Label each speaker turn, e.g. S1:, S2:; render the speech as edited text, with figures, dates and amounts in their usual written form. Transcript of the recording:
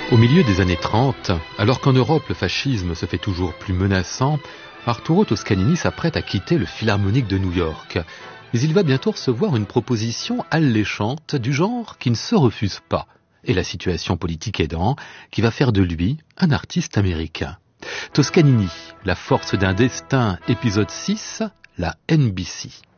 S1: Au milieu des années 30, alors qu'en Europe le fascisme se fait toujours plus menaçant, Arturo Toscanini s'apprête à quitter le Philharmonique de New York. Mais il va bientôt recevoir une proposition alléchante du genre qui ne se refuse pas. Et la situation politique aidant, qui va faire de lui un artiste américain. Toscanini, la force d'un destin, épisode 6, la NBC.